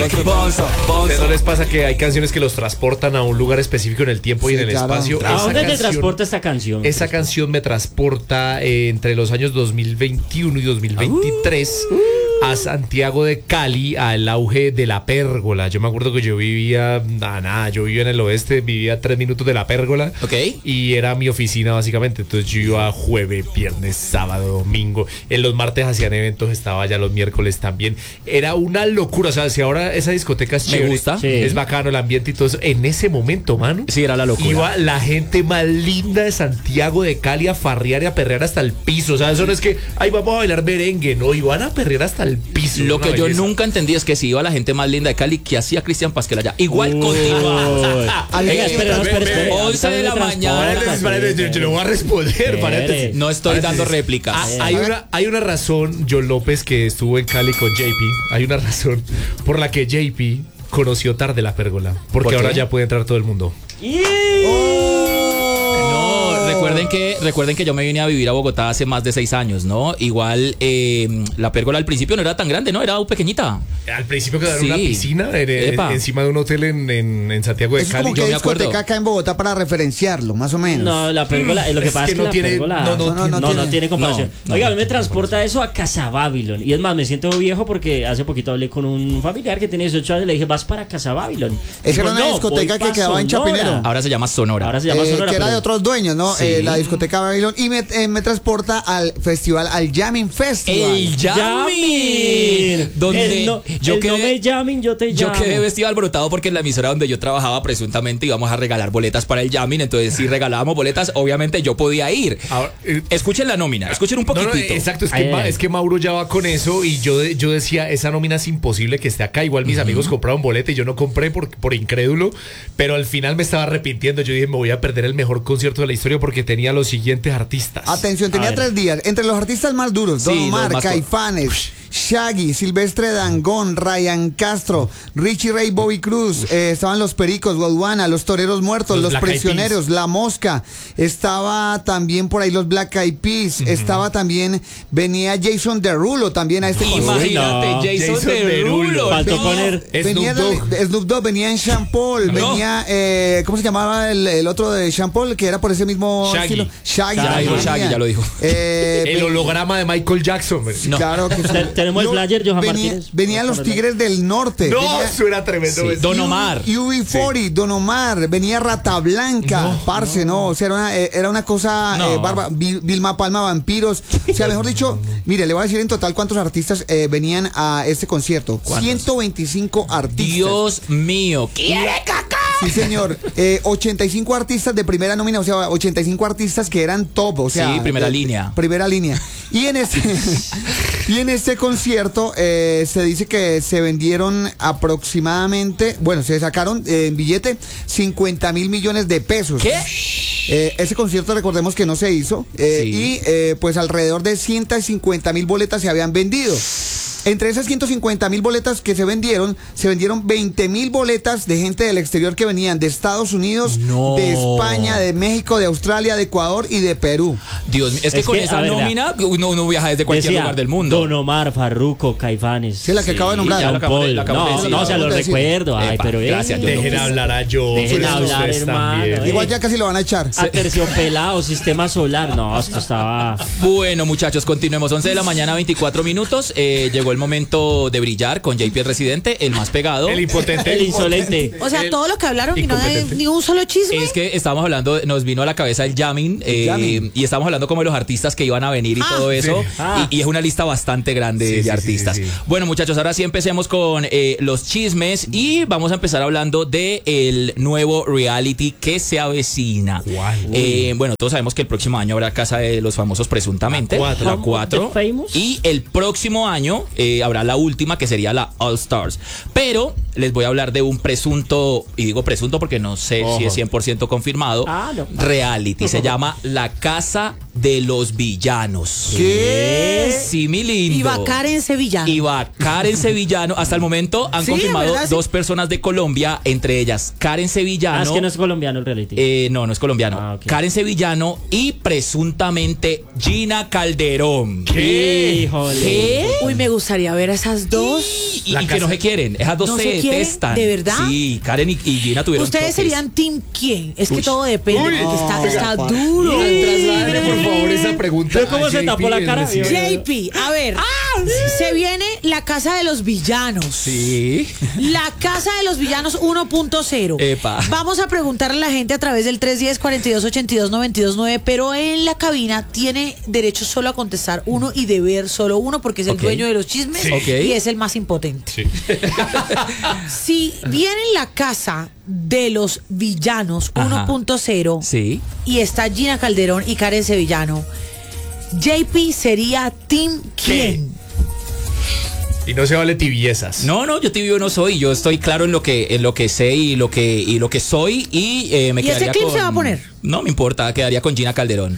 Bonzo. ¿No les pasa que hay canciones que los transportan a un lugar específico en el tiempo y en el espacio? ¿A dónde te transporta esta canción? Esa canción me transporta entre los años 2021 y 2023 a Santiago de Cali, al auge de la pérgola. Yo me acuerdo que yo vivía, yo vivía en el oeste, vivía 3 minutos de la pérgola. Ok. Y era mi oficina básicamente. Entonces yo iba jueves, viernes, sábado, domingo. En los martes hacían eventos, estaba ya los miércoles también. Era una locura. O sea, si ahora esa discoteca es chévere, me gusta. Sí. Es bacano el ambiente y todo eso. En ese momento, mano, Sí, era la locura. iba la gente más linda de Santiago de Cali a farrear y a perrear hasta el piso. O sea, eso no es que, ay, vamos a bailar merengue. No, iban a perrear hasta el piso. Lo Una que yo belleza. nunca entendí es que si iba la gente más linda de Cali, ¿qué hacía Cristian Pasquel allá? Igual continúa. Venga, espere. 11 de la mañana. Yo le voy a responder, paréntesis. No estoy dando réplicas. Hay una razón, John López, que estuvo en Cali con JP. Hay una razón por la que JP conoció tarde la pérgola. Porque ¿Por qué? ahora ya puede entrar todo el mundo. No, recuerden que yo me vine a vivir a Bogotá hace más de 6 años, ¿no? Igual la pérgola al principio no era tan grande, ¿no? Era pequeñita. Al principio quedaron Sí. una piscina Epa. encima de un hotel en Santiago de Es Cali. como que yo hay me acuerdo. discoteca acá en Bogotá para referenciarlo, más o menos. No, la pérgola, lo que Es pasa que es que no la tiene- pérgola no tiene comparación. No, Oiga, a mí no me transporta eso a Casa Babylon. Y es más, me siento viejo porque hace poquito hablé con un familiar que tiene 18 años y le dije, vas para Casa Babylon. Esa Dijo, era una "No, discoteca voy que pa' quedaba en Sonora". Chapinero. Ahora se llama Sonora. Ahora se llama Sonora. Que era pero- de otros dueños, ¿no? Sí. La discoteca Babylon. Y me transporta al festival, al Jamming Festival. El Jamming. Donde no yo me quedé, llamen, yo te yo llamo. quedé vestido alborotado porque en la emisora donde yo trabajaba presuntamente íbamos a regalar boletas para el Jamming. Entonces, si regalábamos boletas, obviamente yo podía ir. Ahora, Escuchen la nómina, escuchen un No, poquitito. exacto, es que, Ay, ay. es que Mauro ya va con eso y yo decía, esa nómina es imposible que esté acá. Igual mis amigos compraron boleta y yo no compré por incrédulo, pero al final me estaba arrepintiendo. Yo dije, me voy a perder el mejor concierto de la historia porque tenía los siguientes artistas. Atención, tenía A ver. 3 días. Entre los artistas más duros, Don Sí, los Omar, más Caifanes, Shaggy, Silvestre Dangond, Ryan Castro, Richie Ray, Bobby Cruz, estaban los Pericos, Godwana, los Toreros Muertos, Los los Black Eyed Prisioneros, La Mosca, estaba también por ahí los Black Eyed Peas, estaba también, venía Jason Derulo también a este concierto. Imagínate, No. Jason Jason Derulo. Derulo. Faltó No. poner Venía Snoop Dogg, venía en Sean Paul, No. venía, ¿cómo se llamaba el otro de Sean Paul? Que era por ese mismo Shaggy. estilo. Shaggy. Ya también dijo Shaggy, venía. ya lo dijo. El holograma de Michael Jackson. No. Claro que sí. Tenemos el flyer, Johan venía, Martínez. venían los Tigres del Norte. No, venía eso era tremendo. Sí. Don Omar. UB40, Don Omar, venía Rata Blanca, parce, no, o sea, era una cosa No. Vilma Palma, Vampiros, o sea, mejor dicho, mire, le voy a decir en total cuántos artistas venían a este concierto. ¿Cuántos? 125 artistas. Dios mío. ¿Quiere caca? Sí, señor. 85 artistas de primera nómina, o sea, 85 artistas que eran top, o sea. Sí, primera línea. Primera línea. Y en este concierto se dice que se vendieron aproximadamente, bueno, se sacaron en billete 50 mil millones de pesos. ¿Qué? Ese concierto recordemos que no se hizo Sí. y pues alrededor de 150 mil boletas se habían vendido. Entre esas 150 mil boletas que se vendieron 20 mil boletas de gente del exterior que venían de Estados Unidos, No. de España, de México, de Australia, de Ecuador y de Perú. Dios mío, es que Es con que, esa a ver, nómina uno viaja desde cualquier Decía, lugar del mundo. Don Omar, Farruko, Caifanes. Sí, la que acabo de nombrar. ya Jean lo acabo de- Paul. lo acabo de No, decir. no, o sea, lo Acabo de decir. recuerdo. Ay, Epa, pero gracias, yo Dejen hablar a yo. Dejen hablar, hermano, Igual ya casi lo van a echar. Aterciopelado, sistema solar. No, esto estaba. Bueno, muchachos, continuemos. 11 de la mañana, 24 minutos. Llegó el momento de brillar con JP el Residente, el más pegado. El impotente. El insolente. O sea, todo lo que hablaron y no hay incompetente. ni un solo chisme. Es que estábamos hablando, nos vino a la cabeza el jamming, jamming. y estábamos hablando como de los artistas que iban a venir y todo eso. sí. Y es una lista bastante grande Sí, de sí, artistas. sí, sí. Bueno, muchachos, ahora sí empecemos con los chismes y vamos a empezar hablando de el nuevo reality que se avecina. ¿Cuál? Bueno, todos sabemos que el próximo año habrá Casa de los Famosos presuntamente. La 4. The Famous. Y el próximo año habrá la última que sería la All Stars. Pero les voy a hablar de un presunto, y digo presunto porque no sé si es 100% confirmado, Ah, no. reality. Se llama La Casa de los villanos. ¿Qué? Sí, mi lindo. Y va Karen Sevillano. Y va Karen Sevillano. Hasta el momento han Sí, confirmado ¿verdad? Sí. 2 personas de Colombia, entre ellas Karen Sevillano. Es que no es colombiano el reality. No es colombiano. Ah, ok. Karen Sevillano y presuntamente Gina Calderón. Híjole. ¿Qué? Uy, me gustaría ver a esas dos. Y que no se quieren. Esas dos ¿No se se quieren? detestan. ¿De verdad? Sí, Karen y Gina tuvieron ¿Ustedes choques. serían team quién? Es que todo depende. Uy. Porque está duro. Trasládale, por favor, esa pregunta. ¿Ve cómo a se JP tapó la en cara? recibe. JP, a ver, se viene la casa de los villanos. Sí. La casa de los villanos 1.0. Epa. Vamos a preguntarle a la gente a través del 310-4282-929, pero en la cabina tiene derecho solo a contestar uno y deber solo uno porque es el Ok. dueño de los chismes Sí. Ok. y es el más impotente. Sí. Si viene la casa de los villanos Ajá. 1.0 Sí. y está Gina Calderón y Karen Sevillano, JP sería Team ¿quién? Y no se vale tibiezas. No, yo tibio no soy. Yo estoy claro en lo que sé y lo que soy y me ¿Y ese quedaría clip con... se va a poner? No me importa, quedaría con Gina Calderón.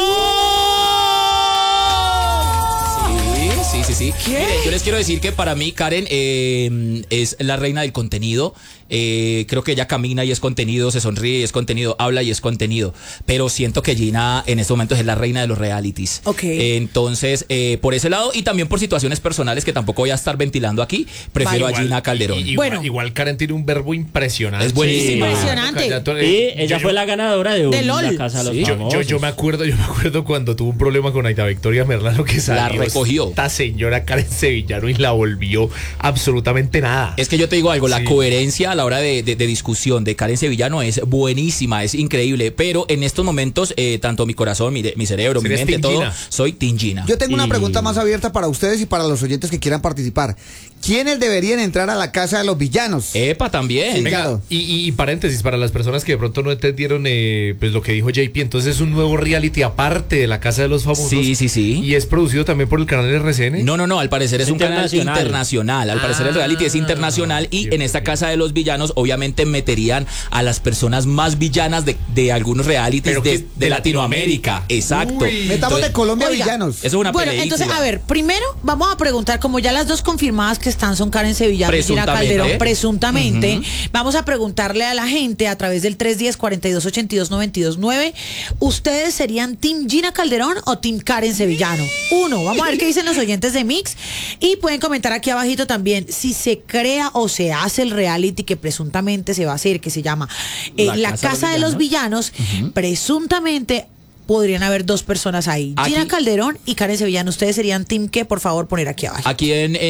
Sí. Mire, yo les quiero decir que para mí Karen es la reina del contenido. Creo que ella camina y es contenido, se sonríe y es contenido, habla y es contenido. Pero siento que Gina en este momento es la reina de los realities. Ok. Entonces, por ese lado y también por situaciones personales que tampoco voy a estar ventilando aquí, prefiero Vale. a Gina Calderón. Igual Karen tiene un verbo impresionante. Es buenísima. Impresionante. Y ella fue la ganadora de LOL. la casa de los Sí. famosos. Yo me acuerdo cuando tuvo un problema con Aida Victoria Merlano que salió recogió. esta señora Karen Sevillano y la volvió absolutamente nada. Es que yo te digo algo, la Sí. coherencia a la hora de discusión de Karen Sevillano es buenísima, es increíble, pero en estos momentos, tanto mi corazón, mi cerebro, mi Eres mente, Team todo, Gina. soy Team Gina. Yo tengo una Y- pregunta más abierta para ustedes y para los oyentes que quieran participar. ¿Quiénes deberían entrar a la casa de los villanos? Epa, también. Sí. Venga, Claro. y paréntesis, para las personas que de pronto no entendieron pues lo que dijo JP, entonces es un nuevo reality aparte de la Casa de los Famosos. Sí. Y es producido también por el canal RCN. No, al parecer es un canal Internacional. internacional. Al parecer el reality es internacional y ok, en esta ok. casa de los villanos obviamente meterían a las personas más villanas de algunos realities Pero que de Latinoamérica. Exacto. Uy. Metamos de Colombia Oiga, villanos. Eso es una Bueno, película. entonces, a ver, primero vamos a preguntar, como ya las dos confirmadas que están son Karen Sevillano y Gina Presuntamente. Calderón, presuntamente, vamos a preguntarle a la gente a través del 310-4282-929, ¿ustedes serían Team Gina Calderón o Team Karen Sevillano? Uno, vamos a ver qué dicen los oyentes de Mix y pueden comentar aquí abajito también si se crea o se hace el reality que presuntamente se va a hacer, que se llama La Casa de los Villanos, presuntamente podrían haber dos personas ahí. Aquí- Gina Calderón y Karen Sevillano. ¿Ustedes serían team qué? Por favor, poner aquí abajo. Aquí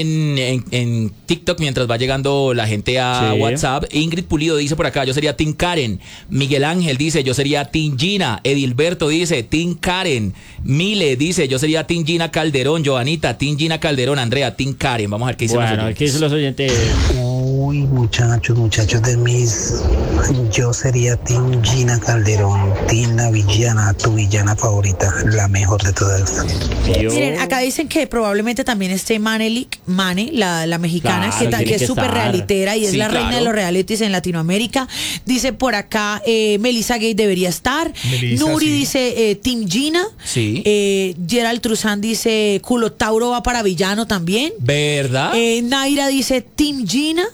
en TikTok, mientras va llegando la gente a Sí. WhatsApp, Ingrid Pulido dice por acá, yo sería Team Karen. Miguel Ángel dice, yo sería Team Gina. Edilberto dice, Team Karen. Mile dice, yo sería Team Gina Calderón. Joanita, Team Gina Calderón. Andrea, Team Karen. Vamos a ver qué dicen los Bueno, oyentes. ¿qué dicen los oyentes? Uy, muchachos de mis, yo sería Team Gina Calderón, Team la villana, tu villana favorita, la mejor de todas. Miren, acá dicen que probablemente también esté Mane, la mexicana, Claro, tiene que es que súper estar. realitera y es Sí, la reina claro. de los realities en Latinoamérica. Dice por acá, Melissa Gay debería estar. Melissa, Nuri sí. dice Team Gina. Sí. Gerald Truzán dice Culotauro va para villano también. ¿Verdad? Naira dice Team Gina,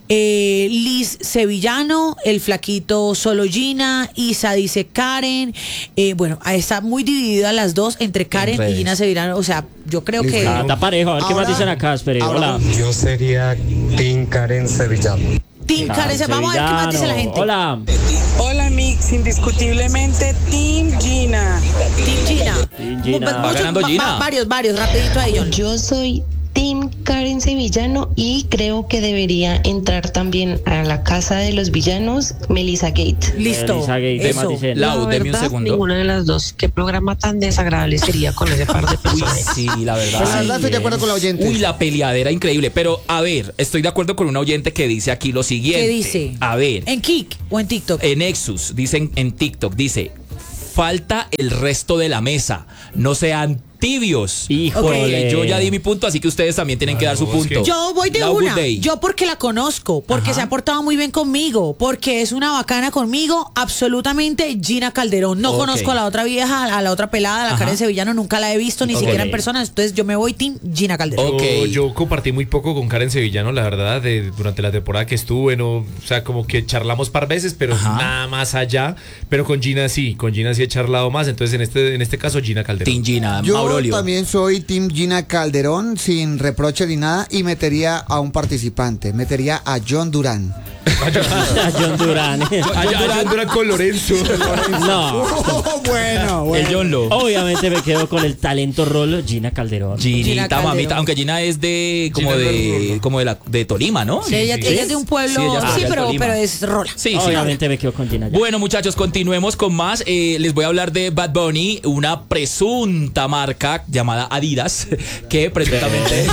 Liz Sevillano, el flaquito solo Gina, Isa dice Karen, bueno, está muy dividida las dos entre Karen y redes. Gina Sevillano, o sea, yo creo que Ah, está parejo, a ver qué más Ahora- dicen acá, espere. ahora- Hola. Yo sería Team Karen Sevillano. Team Karen, vamos a ver qué más dice la gente. Hola. Hola Mix, indiscutiblemente Team Gina. Team Gina. Team Gina. Va ganando Gina. Varios, rapidito ahí, John. Yo soy Team Karen Sevillano y creo que debería entrar también a la casa de los villanos Melissa Gate. Listo. Melissa Gay, ¿qué más Eso. dicen? Lau, deme un segundo. Ninguna de las dos. ¿Qué programa tan desagradable sería con ese par de Uy, personas? sí, la verdad. Pues la verdad estoy de acuerdo con la oyente. Uy, la peleadera increíble. Pero, a ver, estoy de acuerdo con un oyente que dice aquí lo siguiente. ¿Qué dice? A ver, ¿En Kik o en TikTok? en Nexus, dicen en TikTok, dice, falta el resto de la mesa. No sean tibios. Híjole. Yo ya di mi punto, así que ustedes también tienen que dar su punto. Yo voy de Lau una. Good Day. Yo porque la conozco, porque se ha portado muy bien conmigo, porque es una bacana conmigo, absolutamente Gina Calderón. No Ok. conozco a la otra vieja, a la otra pelada, a la Ajá. Karen Sevillano, nunca la he visto, ni Ok. siquiera en persona. Entonces yo me voy team Gina Calderón. Ok. Yo compartí muy poco con Karen Sevillano, la verdad, durante la temporada que estuve, no, o sea, como que charlamos par veces, pero Ajá. nada más allá. Pero con Gina sí he charlado más, entonces en este caso Gina Calderón. Team Gina, Yo Maurolio. también soy Team Gina Calderón, sin reproche ni nada, y metería a un participante, metería a John Durán. A John Durán. John Durán con Lorenzo. No. Bueno, El John Lo. Obviamente me quedo con el talento rolo Gina Calderón. Gina Ginita, Calderón. mamita, aunque Gina es de Gina de Tolima, ¿no? Sí, ella es de un pueblo, Sí, ella es sí, de pero Tolima. es rola. Sí, sí. Obviamente me quedo con Gina. ya. Bueno, muchachos, continuemos con más. Les voy a hablar de Bad Bunny, una presunta marca llamada Adidas, que presuntamente...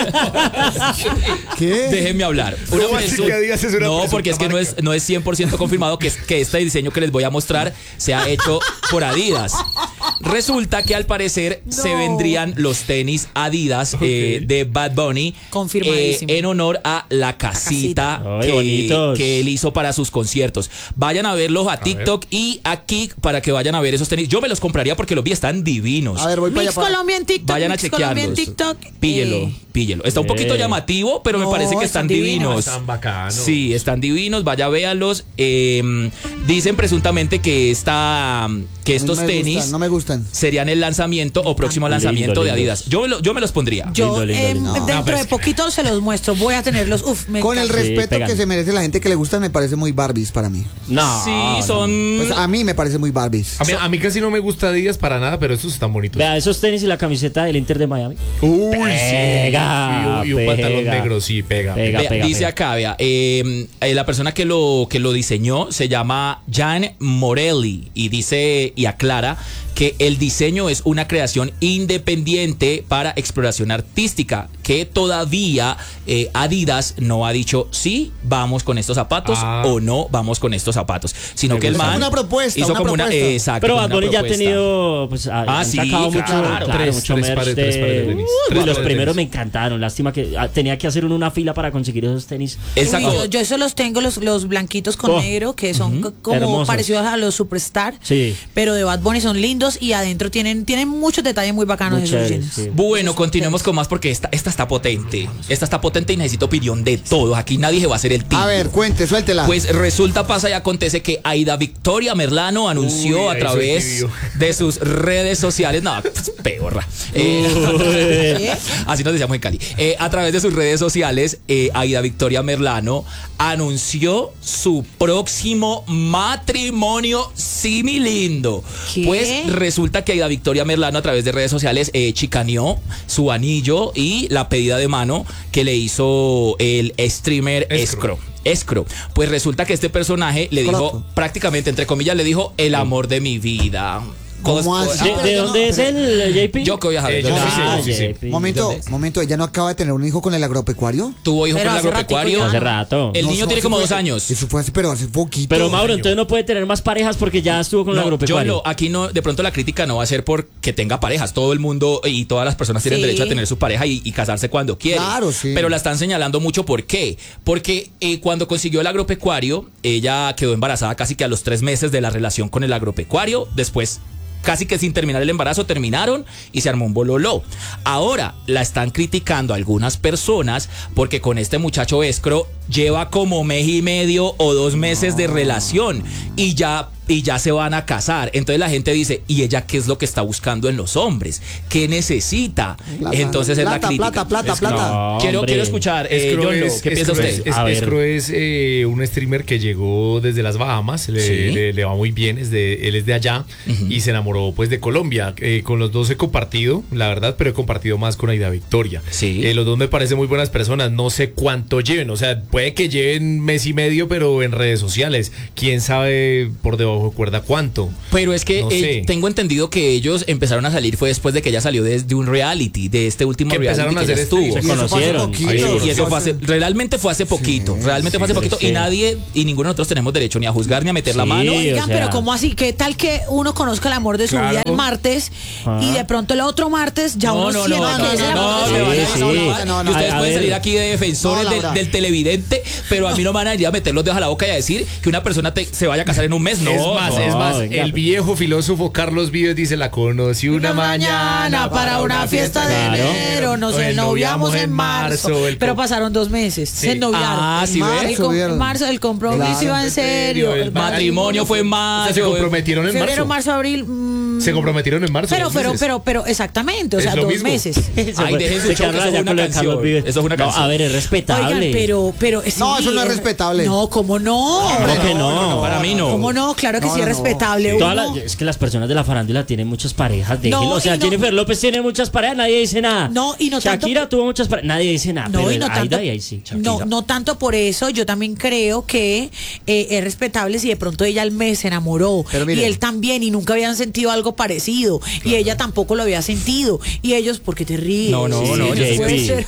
¿Qué? Déjenme hablar. ¿Cómo así que Adidas es una No, presunta porque es que marca? no es 100% confirmado que este diseño que les voy a mostrar se ha hecho por Adidas. Resulta que al parecer se vendrían los tenis Adidas de Bad Bunny Confirmadísimo. en honor a la casita Ay, bonitos. que él hizo para sus conciertos. Vayan a verlos a TikTok y a Kik para que vayan a ver esos tenis. Yo me los compraría porque los vi, están divinos. A ver, voy para Mix allá. Colombia en TikTok. Vayan a Mix Colombia en chequearlos. TikTok. Píllelo. Está un poquito llamativo, pero me No, parece que están están divinos. divinos. Están bacanos. Sí, están divinos. Vaya, véanlos. Dicen presuntamente que estos No me tenis gustan, no me gustan. serían el lanzamiento o próximo lanzamiento de lindo. Adidas. Yo me los pondría. Yo Lindo. dentro pero de es- poquito se los muestro. Voy a tenerlos. Uf, me Con el encanta. respeto pegan. que se merece la gente que le gusta, me parece muy Barbies para mí. No. Sí, son. Pues a mí me parece muy Barbies. A mí casi no me gusta Adidas para nada, pero estos están bonitos. Vea, esos tenis y la camiseta del Inter de Miami. Uy, Pega, sí. Y un pantalón pega. negro, sí, pega. Pega. Vea, dice acá, vea, la persona que lo diseñó se llama Jan Morelli y dice y aclara que el diseño es una creación independiente para exploración artística, que todavía Adidas no ha dicho sí, vamos con estos zapatos o no vamos con estos zapatos, sino Me que el gusta. man Una propuesta, hizo una como propuesta. exacto, Pero como Bad una Bunny ya ha propuesta. tenido, pues, han sí, sacado mucho, claro. mucho Tres merch pares de tenis. Tres Los pares de primeros me tenis. encantaron. Lástima que tenía que hacer una fila para conseguir esos tenis. Él Uy, sacó- yo esos los tengo, los blanquitos con Oh. negro, que son como Hermosos. parecidos a los Superstar. Sí. Pero de Bad Bunny son lindos y adentro tienen muchos detalles muy bacanos Muy esos chéveres, jeans. sí. Bueno, continuemos con más porque esta está potente. Esta está potente y necesito opinión de todos. Aquí nadie se va a hacer el tibio. A ver, cuente, suéltela. Pues resulta, pasa y acontece que Aida Victoria Merlano anunció Uy, a ahí través soy tibio. de sus redes sociales. No, pues, peorra. Así nos decíamos en Cali. A través de sus redes sociales, Aida Victoria Merlano anunció su próximo matrimonio similindo. ¿Qué? Pues resulta que Aida Victoria Merlano a través de redes sociales chicaneó su anillo y la pedida de mano que le hizo el streamer Escro. Pues resulta que este personaje le dijo, Escroto. prácticamente, entre comillas, le dijo el amor de mi vida. ¿Cómo así? ¿De, de dónde es el JP? Yo que voy a saber. Yo Ah, sí. JP. Momento, ¿ella no acaba de tener un hijo con el agropecuario? Tuvo hijo Pero con el hace agropecuario. ratico Hace rato. El No, niño eso tiene como fue- 2 años. Eso fue así, pero hace poquito. Pero Mauro, entonces no puede tener más parejas porque ya estuvo con el No, agropecuario. aquí no, de pronto la crítica no va a ser porque tenga parejas. Todo el mundo y todas las personas tienen Sí. derecho a tener su pareja y casarse cuando quieren. Claro, sí. Pero la están señalando mucho. ¿Por qué? Porque cuando consiguió el agropecuario, ella quedó embarazada casi que a los 3 meses de la relación con el agropecuario. Después, casi que sin terminar el embarazo, terminaron y se armó un bololó. Ahora la están criticando algunas personas porque con este muchacho Escro lleva como mes y medio o 2 meses de relación y ya se van a casar. Entonces la gente dice, ¿y ella qué es lo que está buscando en los hombres? ¿Qué necesita? Plata, Entonces es la plata, crítica. plata. No, Quiero hombre. escuchar, Escro John Lo, es- ¿qué piensa Escro usted? es- A ver. Escro es un streamer que llegó desde las Bahamas, Sí. le va muy bien, él es de allá y se enamoró pues de Colombia. Con los dos he compartido, la verdad, pero he compartido más con Aida Victoria. Sí. Los dos me parecen muy buenas personas, no sé cuánto lleven, o sea, puede que lleven mes y medio, pero en redes sociales. ¿Quién sabe por debajo de cuerda cuánto? Pero es que No sé. tengo entendido que ellos empezaron a salir fue después de que ella salió de un reality, de este último Que reality empezaron a que ella hacer estuvo. Se Y eso fue hace conocieron. poquito. Y eso fue realmente fue hace poquito, realmente fue hace poquito, y nadie, y ninguno de nosotros tenemos derecho ni a juzgar ni a meter la Sí. mano. Oigan, o sea. pero ¿cómo así? ¿Qué tal que uno conozca el amor de su vida el martes y de pronto el otro martes ya uno sienta que es el amor de su vida? sí. Y ustedes A pueden ver. salir aquí de defensores No, Laura. del televidente, pero a mí no me van a ir a meter los dedos a la boca y a decir que una persona se vaya a casar en un mes. No, es más, venga. el viejo filósofo Carlos Vives dice, la conocí una mañana para una fiesta de Claro. enero, nos ennoviamos en marzo, pero pasaron 2 meses, se ennoviaron. Ah, sí, En ¿ves? marzo, en marzo el compromiso Claro. iba en serio. El matrimonio fue en O sea, marzo. se comprometieron en Febrero, marzo. marzo, abril. Se comprometieron en marzo. Pero, 2 meses. pero exactamente, o Es sea, lo 2 mismo. meses. Ay, dejen su Se show, que quedaron eso allá fue una con lo de Carlos canción. Vives. Eso fue una No, canción. a ver, es respetable. Oigan, pero No, sí, eso no es respetable. No, ¿cómo no? ¿Cómo que no? Para mí no. ¿Cómo no? Claro que No, sí es no, respetable. Todas uno- las- es que las personas de la farándula tienen muchas parejas. Déjenlo. No, o sea, y no- Jennifer López tiene muchas parejas, nadie dice nada. No, y no tanto- Shakira tuvo muchas parejas, nadie dice nada. No, pero y no Aida tanto, y ahí sí. no tanto por eso, yo también creo que es respetable si de pronto ella al mes se enamoró Pero y miren. él también y nunca habían sentido algo parecido y ella tampoco lo había sentido y ellos, ¿por qué te ríes? No, no, no, Sí, yo puede sí. ser.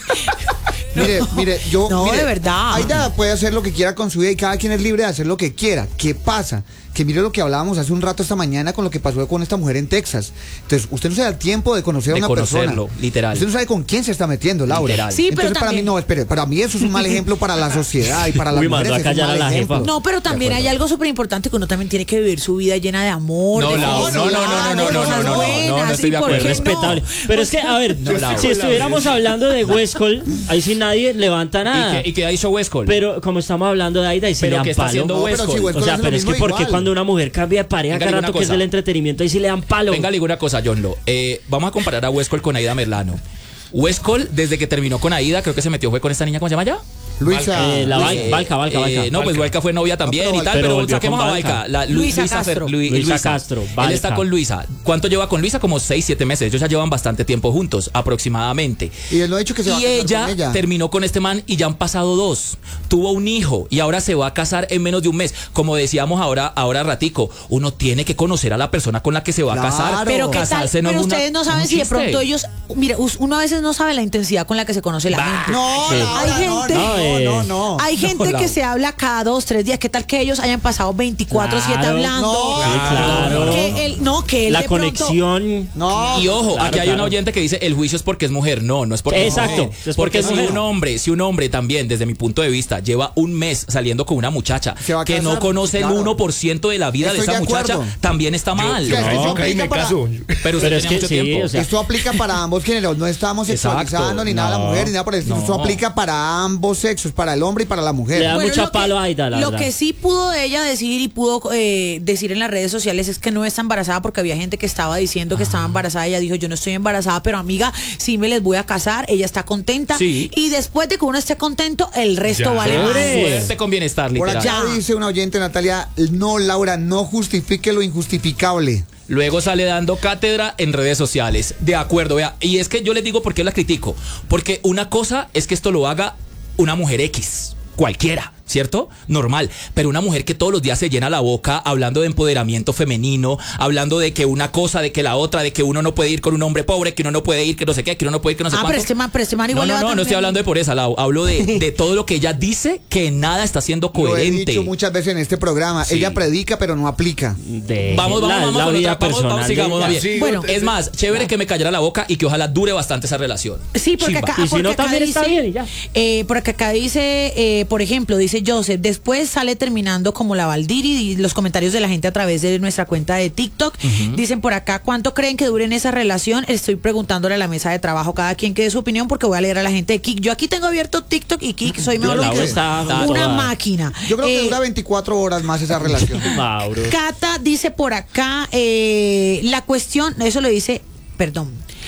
Mire, yo. No, mire, de verdad. Aida puede hacer lo que quiera con su vida y cada quien es libre de hacer lo que quiera. ¿Qué pasa? Que mire lo que hablábamos hace un rato esta mañana con lo que pasó con esta mujer en Texas. Entonces, usted no se da el tiempo de conocer a De una conocerlo, persona. literal. Usted no sabe con quién se está metiendo, Laura. Literal. Sí, pero Entonces, para mí también- no, espere, para mí eso es un mal ejemplo para la sociedad y para las Uy, mujeres. mandó a es un callar mal a la ejemplo. jefa. No, pero también hay algo súper importante que uno también tiene que vivir su vida llena de amor. No, de Lau, felicidad, no, no, no, no, de no, cosas no, no, buenas, no estoy ¿y de por acuerdo. qué Es respetable. no? Pero es que, a ver, si estuviéramos hablando de Westcol, ahí sí nadie levanta nada. ¿Y qué ha dicho Westcol? Pero como estamos hablando de Aida y se Pero le ¿qué dan está palo. haciendo No, pero Westcol? si Westcol O sea, hace pero lo es que mismo porque igual. cuando una mujer cambia de pareja Venga, cada diga rato una que es cosa. del entretenimiento, ahí sí le dan palo. Venga, le digo una cosa, John Lo. Vamos a comparar a Westcol con Aida Merlano. Westcol, desde que terminó con Aida, creo que se metió fue con esta niña, ¿cómo se llama ya? Luisa. Valca. No, pues Valca fue novia también No, pero y tal, Valca. pero volvió saquemos con a Valca. Valca. Luisa Castro. Luisa Castro, Él Valca. está con Luisa. ¿Cuánto lleva con Luisa? Como 6, 7 meses. Ellos ya llevan bastante tiempo juntos, aproximadamente. Y él no ha dicho que se va a Y casar ella con ella. terminó con este man y ya han pasado 2. Tuvo un hijo y ahora se va a casar en menos de un mes. Como decíamos ahora ratico, uno tiene que conocer a la persona con la que se va a casar. Claro. Pero qué tal, Casarse no pero es una- ustedes no saben un si de chiste. pronto ellos, mire, uno a veces no sabe la intensidad con la que se conoce la gente. No, Sí. Laura, Hay gente- no. Hay gente Laura. que se habla cada 2, 3 días. ¿Qué tal que ellos hayan pasado 24/7 Claro. hablando? No, Sí, claro. Que él La de pronto- conexión. No. Y ojo, Claro, aquí hay claro. un oyente que dice el juicio es porque es mujer. No, no es porque Exacto, es mujer. es porque es si mujer. un hombre también, desde mi punto de vista, lleva un mes saliendo con una muchacha Se va a que casar, no conoce claro. el 1% de la vida de Estoy esa de muchacha, acuerdo. también está mal. Es que eso No, aplica ahí me para- caso. Pero usted Pero es tenía que mucho sí, tiempo. o sea, Esto aplica para ambos géneros, no estamos sexualizando Exacto. ni nada a la No, mujer ni nada por el estilo. Esto no. aplica para ambos sexos, para el hombre y para la mujer. Le da mucha lo que- palo a Aida, la Lo verdad. que sí pudo ella decir y pudo decir en las redes sociales es que no está embarazada porque había gente que estaba diciendo que estaba embarazada. Ella dijo, yo no estoy embarazada, pero amiga, sí me les voy a casar. Ella está contenta. Sí. Y después de que uno esté contento, el resto Ya. vale más. Chévere. Suerte con bienestar, Por literal. acá Ya. dice una oyente, Natalia, no, Laura, no justifique lo injustificable. Luego sale dando cátedra en redes sociales. De acuerdo, vea. Y es que yo les digo por qué la critico. Porque una cosa es que esto lo haga una mujer X, cualquiera, ¿cierto? Normal. Pero una mujer que todos los días se llena la boca hablando de empoderamiento femenino, hablando de que una cosa, de que la otra, de que uno no puede ir con un hombre pobre, que uno no puede ir, que no sé qué, que uno no puede ir, que no sé Ah, cuánto. pero este man igual le va No tan estoy bien. hablando de por esa, Lau. Hablo de todo lo que ella dice, que nada está siendo Lo he coherente. dicho muchas veces en este programa. Sí. Ella predica, pero no aplica. Vamos la con vida otra, personal. sigamos, de más ella. bien. Bueno. Es más, chévere que me callara la boca y que ojalá dure bastante esa relación. Sí, porque Chimba. acá, Y si porque no, acá también está bien y ya. porque acá dice, por ejemplo, dice Joseph, después sale terminando como la Valdiri y los comentarios de la gente a través de nuestra cuenta de TikTok. Dicen por acá, ¿cuánto creen que duren esa relación? Estoy preguntándole a la mesa de trabajo cada quien que dé su opinión porque voy a leer a la gente de Kik. Yo aquí tengo abierto TikTok y Kik, soy mejor Laura que está una toda. máquina. Yo creo que Eh, dura 24 horas más esa relación. Mauro. Cata dice por acá, la cuestión, eso lo dice, perdón.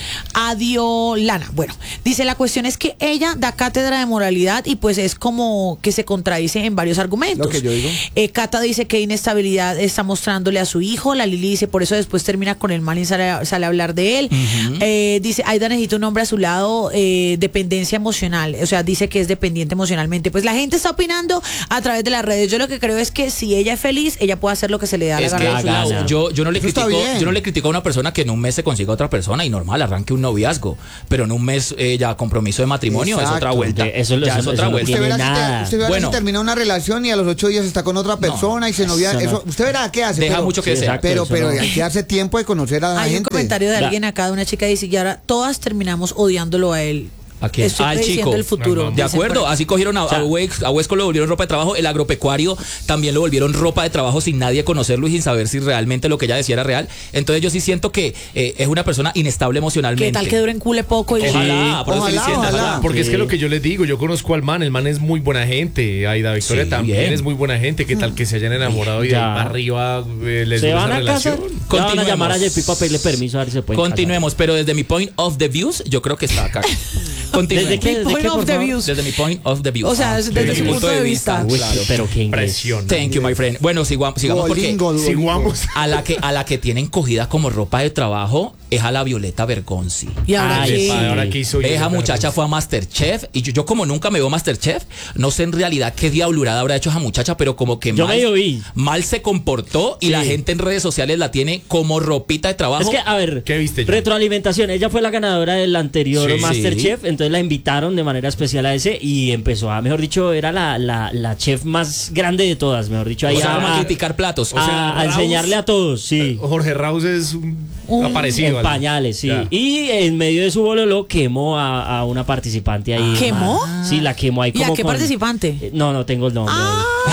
Adiolana. Bueno, dice, la cuestión es que ella da cátedra de moralidad y pues es como que se contradice en varios argumentos. Lo que yo digo. Cata dice que inestabilidad está mostrándole a su hijo. La Lili dice, por eso después termina con el man y sale a hablar de él. Dice, Aida necesita un hombre a su lado, dependencia emocional. O sea, dice que es dependiente emocionalmente. Pues la gente está opinando a través de las redes. Yo lo que creo es que si ella es feliz, ella puede hacer lo que se le da la gana. Yo no le critico a una persona que en un mes se consiga otra persona y normal, arranque un noviazgo, pero en un mes ya compromiso de matrimonio. Exacto. Es otra vuelta. Eso es otra vuelta. Usted verá si termina una relación y a los 8 días está con otra persona y se novia. Eso, usted verá qué hace. Deja mucho que desear. Pero hay que darse tiempo de conocer a la gente. Hay un comentario de alguien acá, de una chica, dice, y ahora todas terminamos odiándolo a él. ¿A quién? Estoy chico. El futuro. De acuerdo, así cogieron a Huesco, lo volvieron ropa de trabajo. El agropecuario también lo volvieron ropa de trabajo sin nadie conocerlo y sin saber si realmente lo que ella decía era real. Entonces yo sí siento que es una persona inestable emocionalmente. ¿Qué tal que duren cule poco? Y ojalá. Porque es que lo que yo les digo, yo conozco al man, el man es muy buena gente. Aida Victoria también es muy buena gente. ¿Qué tal que se hayan enamorado y de ahí para arriba les se van a relación? Casar. Van a llamar a JP para pedirle permiso a ver si se pueden Continuemos, casar. Pero desde mi point of the views, yo creo que está acá. ¿Desde qué? Desde mi point of the views. O sea, desde su punto de vista. Claro. Pero qué impresión. Thank you, my friend. Bueno, sigamos porque sigamos. a la que tienen cogida como ropa de trabajo es a la Violeta Bergonzi. Y ahora ¿qué hizo? Esa muchacha fue a Masterchef y yo como nunca me veo Masterchef, no sé en realidad qué diablurada habrá hecho esa muchacha, pero como que mal se comportó y la gente en redes sociales la tiene como ropita de trabajo. Es que, a ver, ¿qué viste? Retroalimentación, ella fue la ganadora del anterior Masterchef, entonces la invitaron de manera especial a ese y empezó a, mejor dicho, era la chef más grande de todas, mejor dicho, ahí a criticar platos. A enseñarle a todos, sí. Jorge Raus es un aparecido. En pañales, sí. Ya. Y en medio de su bololo quemó a una participante ahí. ¿Quemó? Sí, la quemó ahí como. ¿Y a qué participante? No tengo el nombre.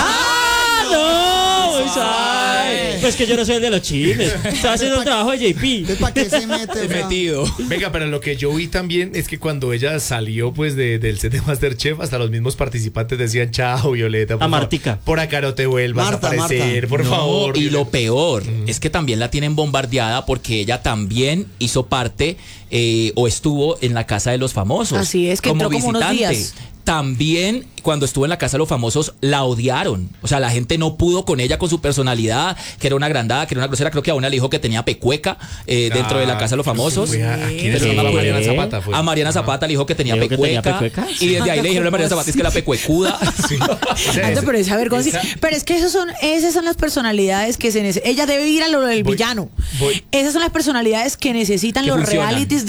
Pues que yo no soy el de los chismes. Estaba haciendo un trabajo de JP. ¿Para qué se mete? Metido. Venga, pero lo que yo vi también es que cuando ella salió pues del set de Masterchef, hasta los mismos participantes decían, chao, Violeta, a Martica. Por acá no te vuelvas a aparecer, por favor. Y lo peor es que también la tienen bombardeada porque ella también hizo parte o estuvo en la Casa de los Famosos. Así es, que como entró como unos días. También cuando estuvo en la Casa de los Famosos la odiaron. O sea, la gente no pudo con ella, con su personalidad, que era una agrandada, que era una grosera. Creo que a una le dijo que tenía pecueca dentro de la Casa de los Famosos. Mariana Zapata fue. A Mariana Zapata le dijo que tenía pecueca. Y desde ahí le dijeron a Mariana Zapata, es que la pecuecuda. Pero esa vergüenza. Pero es que esas son las personalidades que se necesitan. Ella debe ir a lo del villano. Esas son las personalidades que necesitan los realities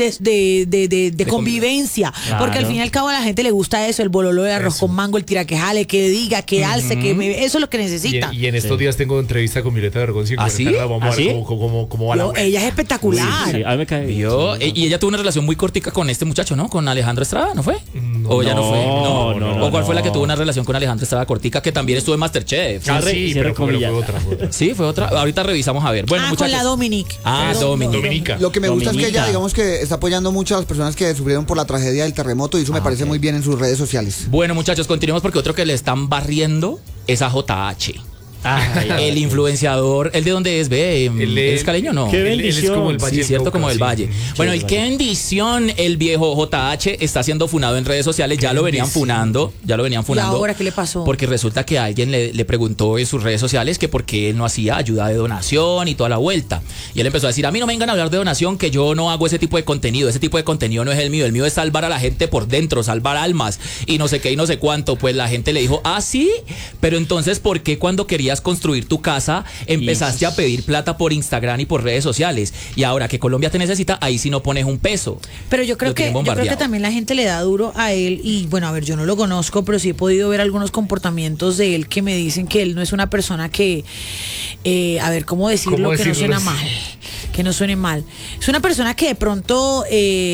de convivencia. Claro. Porque al fin y al cabo a la gente le gusta eso, el bololo de arroz con mango, el tiraquejale, que diga, que alce, eso es lo que necesita. Y en estos días tengo entrevista con Violeta Bergonzi. ¿Así? Vamos a ver cómo va la web. Ella es espectacular. Sí, a mí me cae bien. Y ella tuvo una relación muy cortica con este muchacho, ¿no? Con Alejandro Estrada, ¿no fue? ¿O ella no fue? No. ¿O cuál fue la que tuvo una relación con Alejandro Estrada cortica, que también estuvo en Masterchef? Sí, pero fue otra. Sí, fue otra. Ahorita revisamos a ver. Bueno, muchachos. Con la Dominic. Dominica. Lo que me gusta es que ella, digamos que está apoyando mucho a las personas que sufrieron por la tragedia del terremoto y eso me parece muy bien en sus redes sociales. Bueno, muchachos, continuemos porque otro que le están barriendo es a JH. El influenciador, ¿el de dónde es? ¿Es caleño o no? Qué bendición. Él es como el Valle. Sí, cierto, como el Valle. Bueno, y el qué bendición, el viejo JH está siendo funado en redes sociales. Ya lo venían funando. ¿Y ahora qué le pasó? Porque resulta que alguien le preguntó en sus redes sociales que por qué él no hacía ayuda de donación y toda la vuelta. Y él empezó a decir, a mí no me vengan a hablar de donación, que yo no hago ese tipo de contenido. Ese tipo de contenido no es el mío es salvar a la gente por dentro, salvar almas y no sé qué y no sé cuánto. Pues la gente le dijo, sí, pero entonces ¿por qué cuando querías construir tu casa empezaste a pedir plata por Instagram y por redes sociales? Y ahora que Colombia te necesita, ahí sí no pones un peso. Pero yo creo que también la gente le da duro a él. Y bueno, a ver, yo no lo conozco, pero sí he podido ver algunos comportamientos de él que me dicen que él no es una persona que, a ver, ¿cómo decirlo? Que no suena mal. Que no suene mal. Es una persona que de pronto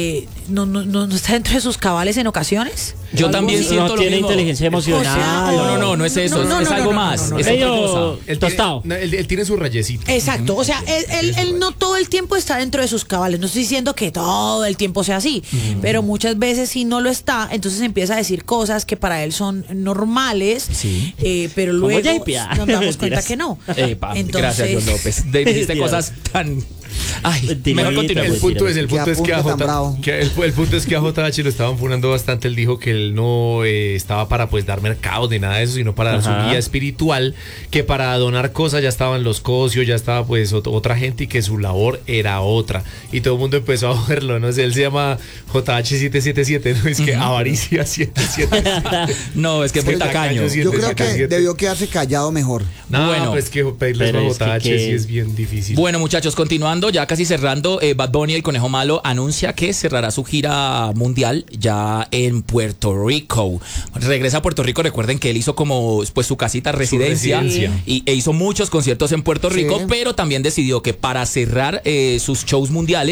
no está dentro de sus cabales en ocasiones. Yo también siento lo tiene mismo. Inteligencia emocional. No es eso, es algo más. Es medio tostado. Él tiene su rayecito. Exacto, o sea, él no todo el tiempo está dentro de sus cabales. No estoy diciendo que todo el tiempo sea así, pero muchas veces sí no lo está, entonces empieza a decir cosas que para él son normales, pero luego nos damos cuenta que no. Entonces, gracias, John López. Dijiste cosas tan Ay, Mentira, mejor mentira, continuemos. El punto es Qué que a apunte tan bravo. el punto es que a JH lo estaban funando bastante. Él dijo que él no estaba para pues dar mercados ni nada de eso, sino para dar su Ajá. guía espiritual, que para donar cosas ya estaban los cocios, ya estaba pues otra gente y que su labor era otra. Y todo el mundo empezó a verlo, no sé, él se llama JH777, ¿no? Es que avaricia 777. No, es que es muy Sí, tacaño. tacaño, sí. Yo creo que 777. debió quedarse callado mejor. No, Bueno. pues que pedirles Pero a es que JH qué- sí es bien difícil. Bueno, muchachos, continuando, ya casi cerrando, Bad Bunny, el Conejo Malo, anuncia que cerrará su gira mundial ya en Puerto Rico. Regresa a Puerto Rico, recuerden que él hizo como pues su casita residencia, residencia. e hizo muchos conciertos en Puerto Rico, Sí. pero también decidió que para cerrar sus shows mundiales